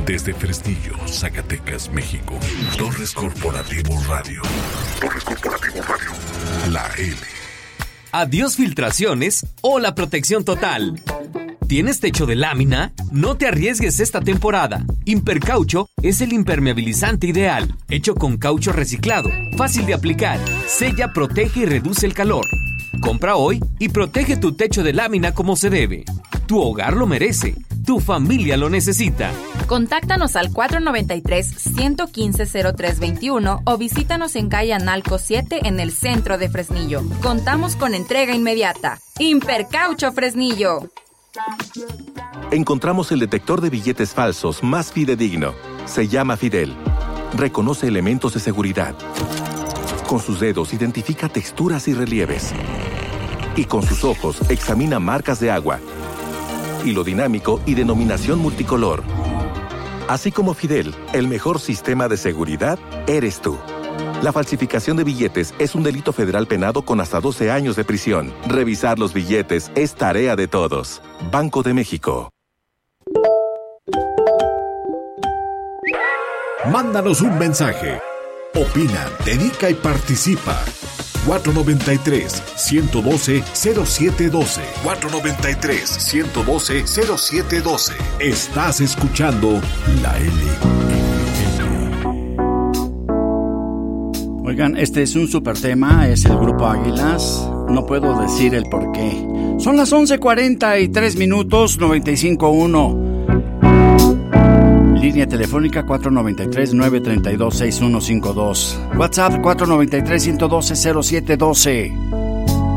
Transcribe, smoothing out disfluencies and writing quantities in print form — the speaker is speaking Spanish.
Desde Fresnillo, Zacatecas, México. Torres Corporativo Radio. Torres Corporativo Radio. La L. Adiós filtraciones o la protección total. ¿Tienes techo de lámina? No te arriesgues esta temporada. Impercaucho es el impermeabilizante ideal, hecho con caucho reciclado, fácil de aplicar, sella, protege y reduce el calor. Compra hoy y protege tu techo de lámina como se debe. Tu hogar lo merece. Tu familia lo necesita. Contáctanos al 493-115-0321 o visítanos en calle Analco 7 en el centro de Fresnillo. Contamos con entrega inmediata. Impercaucho Fresnillo. Encontramos el detector de billetes falsos más fidedigno. Se llama Fidel. Reconoce elementos de seguridad. Con sus dedos identifica texturas y relieves. Y con sus ojos examina marcas de agua, hilo dinámico y denominación multicolor. Así como Fidel, el mejor sistema de seguridad eres tú. La falsificación de billetes es un delito federal penado con hasta 12 años de prisión. Revisar los billetes es tarea de todos. Banco de México. Mándanos un mensaje. Opina, dedica y participa. 493-112-0712. 493-112-0712. Estás escuchando La L. Oigan, este es un super tema, es el Grupo Águilas. No puedo decir el por qué. Son las 11:43 minutos, 95.1. Línea telefónica 493-932-6152. WhatsApp 493-112-0712.